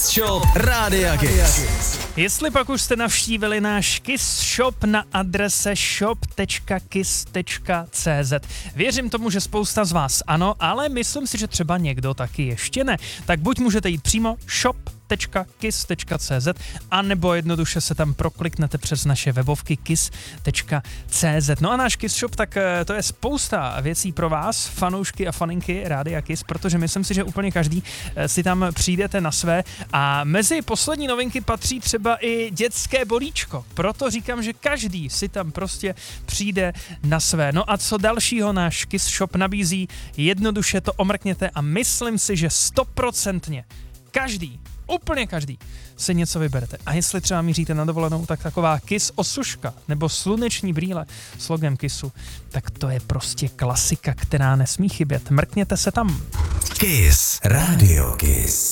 Shop Rádia Kiss. Jestli pak už jste navštívili náš Kiss Shop na adrese shop.kiss.cz. Věřím tomu, že spousta z vás ano, ale myslím si, že třeba někdo taky ještě ne. Tak buď můžete jít přímo shop.kiss.cz a nebo jednoduše se tam prokliknete přes naše webovky kiss.cz. No a náš Kiss Shop, tak to je spousta věcí pro vás, fanoušky a faninky Rádia Kiss, protože myslím si, že úplně každý si tam přijdete na své a mezi poslední novinky patří třeba i dětské bolíčko. Proto říkám, že každý si tam prostě přijde na své. No a co dalšího náš Kiss Shop nabízí, jednoduše to omrkněte a myslím si, že 100% každý, úplně každý, si něco vyberete. A jestli třeba míříte na dovolenou, tak taková Kiss osuška nebo sluneční brýle s logem Kissu, tak to je prostě klasika, která nesmí chybět. Mrkněte se tam. Kiss. Radio Kiss.